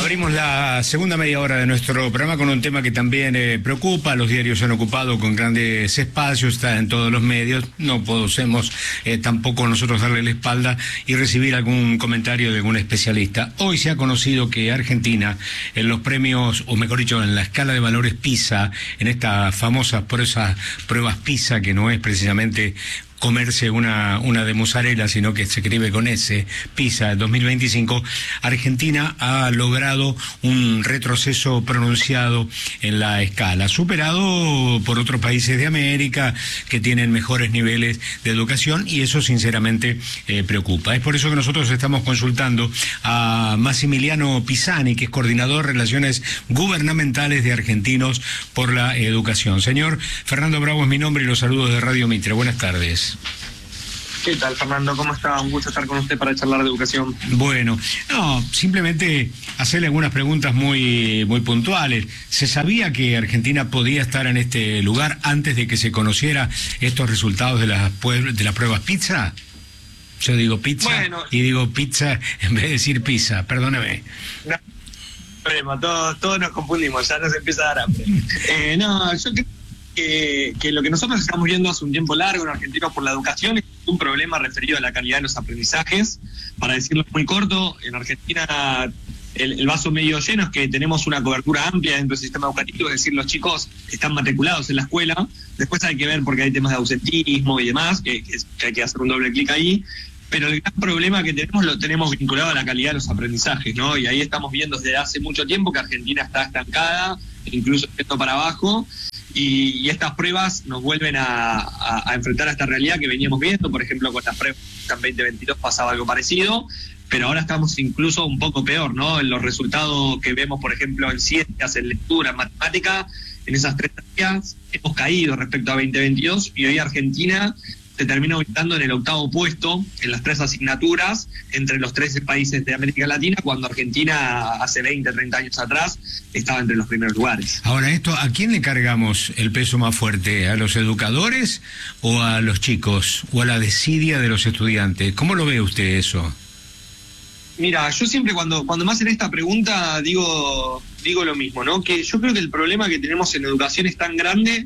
abrimos la segunda media hora de nuestro programa con un tema que también preocupa. Los diarios se han ocupado con grandes espacios, está en todos los medios. No podemos tampoco nosotros darle la espalda y recibir algún comentario de algún especialista. Hoy se ha conocido que Argentina, en los premios, o mejor dicho, en la escala de valores PISA, en estas famosas pruebas PISA, que no es precisamente comerse una de mozzarella, sino que se escribe con S, PISA 2025, Argentina ha logrado un retroceso pronunciado en la escala, superado por otros países de América que tienen mejores niveles de educación, y eso sinceramente preocupa. Es por eso que nosotros estamos consultando a Massimiliano Pisani, que es coordinador de Relaciones Gubernamentales de Argentinos por la Educación. Señor Fernando Bravo es mi nombre y los saludos de Radio Mitre. Buenas tardes. ¿Qué tal, Fernando? ¿Cómo está? Un gusto estar con usted para charlar de educación. Bueno, simplemente hacerle algunas preguntas muy puntuales. ¿Se sabía que Argentina podía estar en este lugar antes de que se conociera estos resultados de las pruebas PISA? Yo digo pizza, bueno, y digo pizza en vez de decir pizza, perdóneme. No, problema, todos nos confundimos, ya nos empieza a dar hambre. Yo creo que lo que nosotros estamos viendo hace un tiempo largo en Argentina por la educación es un problema referido a la calidad de los aprendizajes. Para decirlo muy corto, en Argentina el vaso medio lleno es que tenemos una cobertura amplia dentro del sistema educativo, es decir, los chicos están matriculados en la escuela. Después hay que ver porque hay temas de ausentismo y demás, que hay que hacer un doble clic ahí. Pero el gran problema que tenemos lo tenemos vinculado a la calidad de los aprendizajes, ¿no? Y ahí estamos viendo desde hace mucho tiempo que Argentina está estancada, incluso yendo para abajo. Y estas pruebas nos vuelven a enfrentar a esta realidad que veníamos viendo. Por ejemplo, con las pruebas en 2022 pasaba algo parecido, pero ahora estamos incluso un poco peor, ¿no? En los resultados que vemos, por ejemplo, en ciencias, en lectura, en matemática, en esas tres áreas hemos caído respecto a 2022, y hoy Argentina se termina ubicando en el 8º puesto en las tres asignaturas entre los 13 países de América Latina, cuando Argentina hace 20, 30 años atrás estaba entre los primeros lugares. Ahora, ¿a quién le cargamos el peso más fuerte? ¿A los educadores o a los chicos? ¿O a la desidia de los estudiantes? ¿Cómo lo ve usted eso? Mira, yo siempre cuando me hacen esta pregunta digo lo mismo, ¿no? Que yo creo que el problema que tenemos en educación es tan grande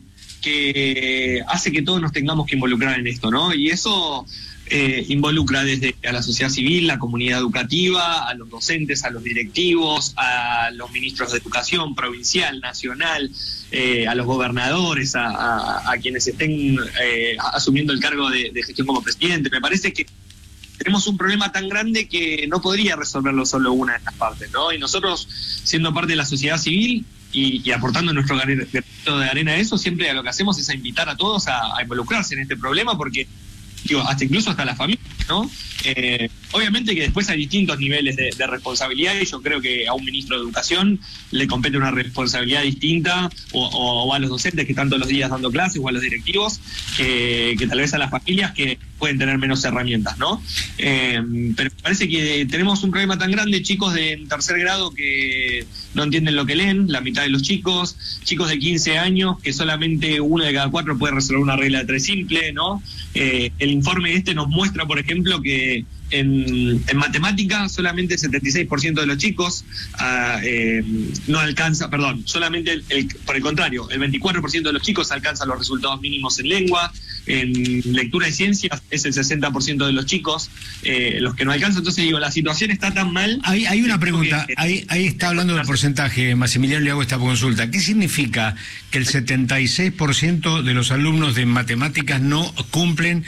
que hace que todos nos tengamos que involucrar en esto, ¿no? Y eso involucra desde a la sociedad civil, la comunidad educativa, a los docentes, a los directivos, a los ministros de educación provincial, nacional, a los gobernadores, a quienes estén asumiendo el cargo de gestión como presidente. Me parece que tenemos un problema tan grande que no podría resolverlo solo una de estas partes, ¿no? Y nosotros, siendo parte de la sociedad civil y aportando nuestro granito de arena a eso, siempre a lo que hacemos es a invitar a todos a involucrarse en este problema, porque incluso hasta la familia, ¿no? Obviamente que después hay distintos niveles de responsabilidad, y yo creo que a un ministro de Educación le compete una responsabilidad distinta, o a los docentes que están todos los días dando clases, o a los directivos, que tal vez a las familias que pueden tener menos herramientas, ¿no? Pero me parece que tenemos un problema tan grande, chicos de tercer grado que no entienden lo que leen, la mitad de los chicos de 15 años que solamente 1 de cada 4 puede resolver una regla de 3 simple, ¿no? El informe nos muestra, por ejemplo, que en matemática solamente el 76% de los chicos no alcanza, solamente por el contrario, el 24% de los chicos alcanzan los resultados mínimos en lengua. En lectura y ciencias es el 60% de los chicos los que no alcanzan. Entonces la situación está tan mal. Hay una pregunta, ahí está hablando del porcentaje, Massimiliano, le hago esta consulta. ¿Qué significa que el 76% de los alumnos de matemáticas no cumplen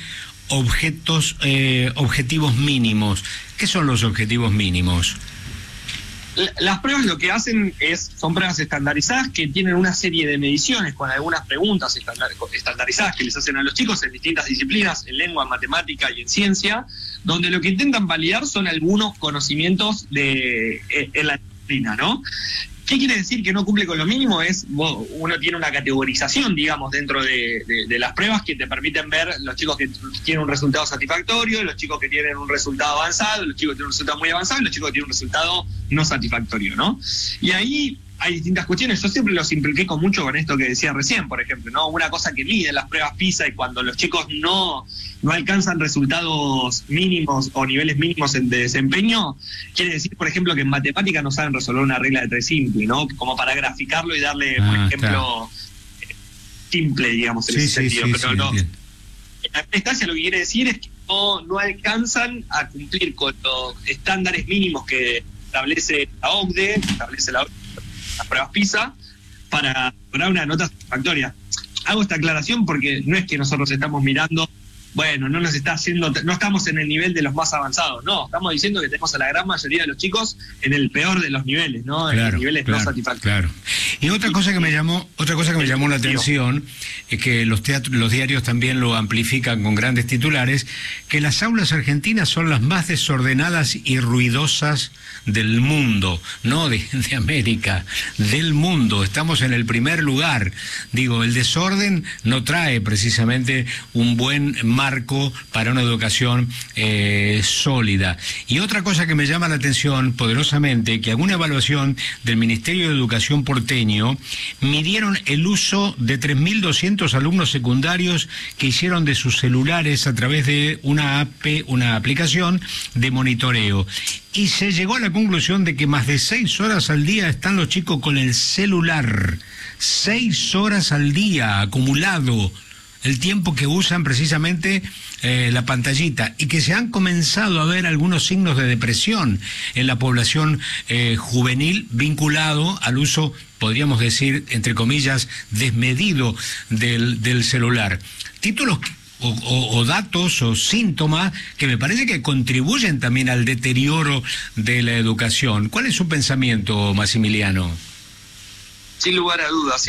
objetivos mínimos? ¿Qué son los objetivos mínimos? Las pruebas lo que hacen son pruebas estandarizadas que tienen una serie de mediciones con algunas preguntas estandarizadas que les hacen a los chicos en distintas disciplinas, en lengua, en matemática y en ciencia, donde lo que intentan validar son algunos conocimientos en la disciplina, ¿no? ¿Qué quiere decir que no cumple con lo mínimo? Uno tiene una categorización, digamos, dentro de las pruebas que te permiten ver los chicos que tienen un resultado satisfactorio, los chicos que tienen un resultado avanzado, los chicos que tienen un resultado muy avanzado y los chicos que tienen un resultado no satisfactorio, ¿no? Y ahí hay distintas cuestiones. Yo siempre lo simplifico mucho con esto que decía recién, por ejemplo, ¿no? Una cosa que mide las pruebas PISA, y cuando los chicos no alcanzan resultados mínimos o niveles mínimos de desempeño, quiere decir, por ejemplo, que en matemática no saben resolver una regla de 3 simple, ¿no? Como para graficarlo y darle, por ejemplo, simple, digamos, en ese sentido. Pero no, en la instancia lo que quiere decir es que no alcanzan a cumplir con los estándares mínimos que establece la OCDE, las pruebas PISA, para lograr una nota satisfactoria. Hago esta aclaración porque no es que nosotros estamos mirando, bueno, no estamos en el nivel de los más avanzados, no, estamos diciendo que tenemos a la gran mayoría de los chicos en el peor de los niveles, ¿no? En los niveles no satisfactorios. Claro. Y otra cosa que me llamó la atención es que los diarios también lo amplifican con grandes titulares, que las aulas argentinas son las más desordenadas y ruidosas del mundo, no de América, del mundo. Estamos en el primer lugar. Digo, el desorden no trae precisamente un buen marco para una educación sólida. Y otra cosa que me llama la atención poderosamente, que alguna evaluación del Ministerio de Educación porteño midieron el uso de 3.200 alumnos secundarios que hicieron de sus celulares a través de una aplicación de monitoreo. Y se llegó a la conclusión de que más de 6 horas al día están los chicos con el celular. 6 horas al día acumulado, el tiempo que usan precisamente la pantallita, y que se han comenzado a ver algunos signos de depresión en la población juvenil vinculado al uso, podríamos decir, entre comillas, desmedido del celular. Títulos o datos o síntomas que me parece que contribuyen también al deterioro de la educación. ¿Cuál es su pensamiento, Maximiliano? Sin lugar a dudas.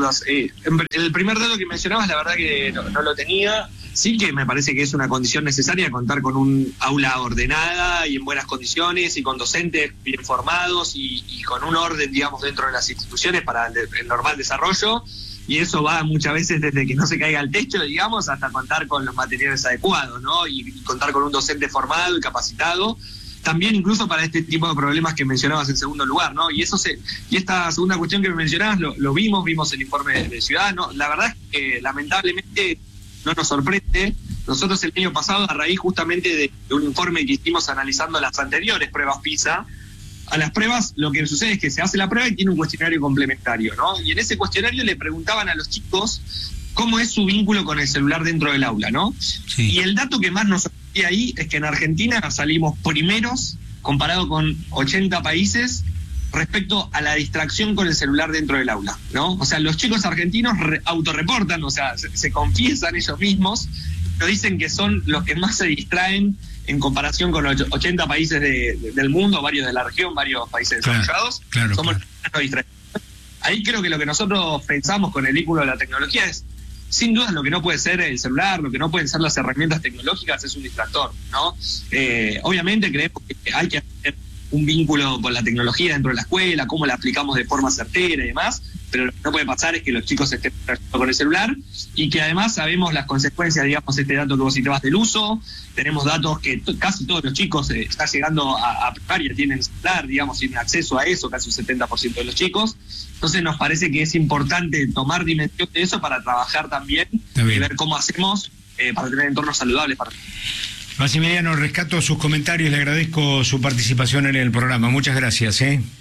El primer dato que mencionabas, la verdad que no lo tenía. Sí que me parece que es una condición necesaria contar con un aula ordenada y en buenas condiciones, y con docentes bien formados y con un orden, digamos, dentro de las instituciones para el normal desarrollo. Y eso va muchas veces desde que no se caiga al techo, digamos, hasta contar con los materiales adecuados, ¿no? Y contar con un docente formado y capacitado, también incluso para este tipo de problemas que mencionabas en segundo lugar, ¿no? Y esta segunda cuestión que me mencionabas, lo vimos el informe de Ciudad, ¿no? La verdad es que lamentablemente no nos sorprende. Nosotros el año pasado, a raíz justamente de un informe que hicimos analizando las anteriores pruebas PISA, a las pruebas lo que sucede es que se hace la prueba y tiene un cuestionario complementario, ¿no? Y en ese cuestionario le preguntaban a los chicos cómo es su vínculo con el celular dentro del aula, ¿no? Sí. Y el dato que más nos sorprendía ahí es que en Argentina salimos primeros, comparado con 80 países, respecto a la distracción con el celular dentro del aula, ¿no? O sea, los chicos argentinos autorreportan, o sea, se confiesan ellos mismos, pero dicen que son los que más se distraen en comparación con los 80 países del mundo, varios de la región, varios países desarrollados. Somos los que nos distraemos. Ahí creo que lo que nosotros pensamos con el vínculo de la tecnología es, sin duda, lo que no puede ser el celular, lo que no pueden ser las herramientas tecnológicas es un distractor, ¿no? Obviamente creemos que hay que hacer un vínculo con la tecnología dentro de la escuela, cómo la aplicamos de forma certera y demás, pero lo que no puede pasar es que los chicos estén con el celular, y que además sabemos las consecuencias, digamos, este dato que vos citabas del uso. Tenemos datos que casi todos los chicos están llegando a primaria, tienen celular, digamos, tienen acceso a eso, casi un 70% de los chicos. Entonces nos parece que es importante tomar dimensión de eso para trabajar también y ver cómo hacemos para tener entornos saludables para... Maximiliano, rescato sus comentarios, le agradezco su participación en el programa. Muchas gracias.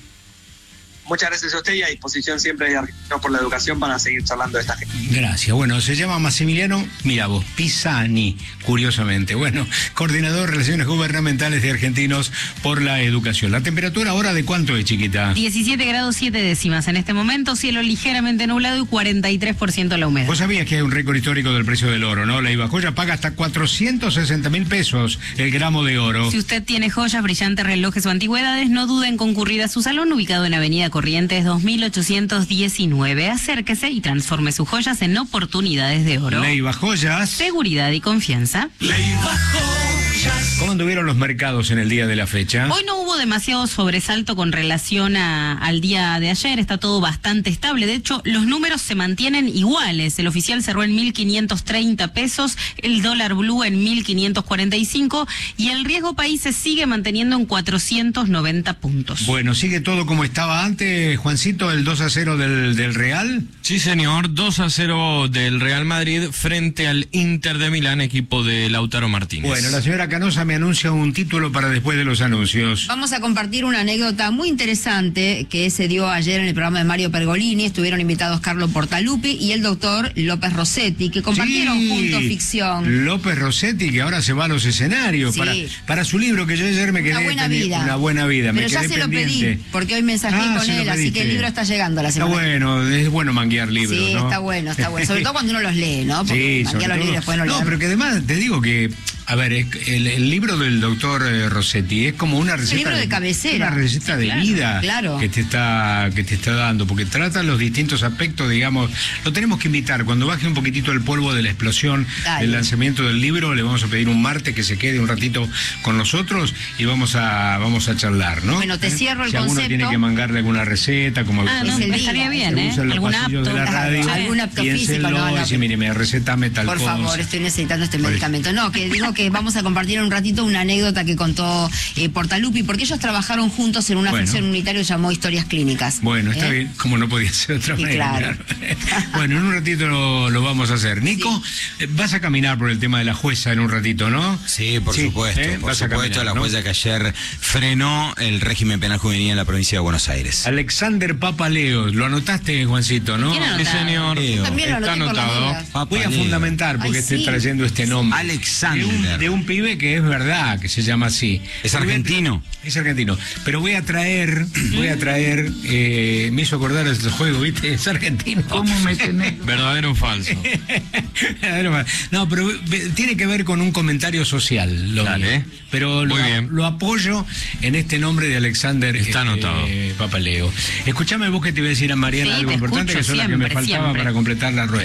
Muchas gracias a usted, y a disposición siempre de Argentinos por la Educación para seguir charlando de esta gente. Gracias. Bueno, se llama Maximiliano, mira vos, Pisani, curiosamente. Bueno, coordinador de Relaciones Gubernamentales de Argentinos por la Educación. ¿La temperatura ahora de cuánto es, chiquita? 17 grados 7 décimas en este momento, cielo ligeramente nublado y 43% la humedad. Vos sabías que hay un récord histórico del precio del oro, ¿no? La Ibajoya paga hasta 460.000 pesos el gramo de oro. Si usted tiene joyas, brillantes, relojes o antigüedades, no dude en concurrir a su salón, ubicado en Avenida Corrientes 2819. Acérquese y transforme sus joyas en oportunidades de oro. Leiva Joyas. Seguridad y confianza. Leiva Joyas. ¿Cómo anduvieron los mercados en el día de la fecha? Hoy no hubo demasiado sobresalto con relación al día de ayer, está todo bastante estable. De hecho, los números se mantienen iguales. El oficial cerró en 1.530 pesos, el dólar blue en 1.545 y el riesgo país se sigue manteniendo en 490 puntos. Bueno, ¿sigue todo como estaba antes, Juancito, el 2-0 del Real? Sí, señor, 2-0 del Real Madrid frente al Inter de Milán, equipo de Lautaro Martínez. Bueno, la señora Canosa me anuncia un título para después de los anuncios. Vamos a compartir una anécdota muy interesante que se dio ayer en el programa de Mario Pergolini. Estuvieron invitados Carlo Portalupi y el doctor López Rossetti, que compartieron juntos ficción. López Rossetti, que ahora se va a los escenarios Sí. para su libro, que yo ayer me quedé... Una buena vida. Una buena vida. Pero Me ya quedé se lo pendiente. pedí, porque hoy mensajé con se lo él, así pediste. que el libro está llegando a la Está semana. bueno, es bueno manguear libros, Sí, ¿no? está bueno. Sobre todo cuando uno los lee, ¿no? Porque Sí, manguear sobre los todo. libros y después no No, leerlos. pero que además te digo que, a ver, el libro del doctor Rossetti es como una receta. libro de cabecera. Una receta de vida claro. que te está dando, porque trata los distintos aspectos, digamos. Lo tenemos que invitar. Cuando baje un poquitito el polvo de la explosión Dale. del lanzamiento del libro, le vamos a pedir un martes que se quede un ratito con nosotros y vamos a charlar, ¿no? Bueno, te cierro el si alguno concepto. tiene que mangarle alguna receta, como No, es el estaría día. bien, se usa en los Algún pasillos apto. de la radio, Algún apto piénsenlo físico, no, y si, mire, me recetame tal Por cosa. favor, estoy necesitando este medicamento. No, que digo que vamos a compartir en un ratito una anécdota que contó Portalupi, porque ellos trabajaron juntos en una Bueno. ficción unitaria que se llamó Historias Clínicas. Bueno, está ¿Eh? bien, como no podía ser de otra Sí, manera. claro. Bueno, en un ratito lo vamos a hacer. Nico, vas a caminar por el tema de la jueza en un ratito, ¿no? Sí, por supuesto. Por Vas a supuesto, caminar, la ¿no? jueza que ayer frenó el régimen penal juvenil en la provincia de Buenos Aires. Alexander Papaleo, lo anotaste, Juancito, ¿no? ¿Quién Sí, anotado? señor. También lo Está anoté por las anotado. dudas. Voy a fundamentar porque Ay, estoy sí. trayendo este nombre. Alexander. De un pibe que es verdad, que se llama así. ¿Es argentino? Es argentino. Pero voy a traer, me hizo acordar el juego, ¿viste? Es argentino. ¿Cómo me tenés? ¿Verdadero o falso? No, pero tiene que ver con un comentario social. Dale. Mío. Pero Muy bien. lo apoyo en este nombre de Alexander Está anotado. Papaleo. Escúchame vos que te iba a decir a Mariana Sí, algo te importante, escucho que son las que me siempre, faltaba siempre. para completar la rueda.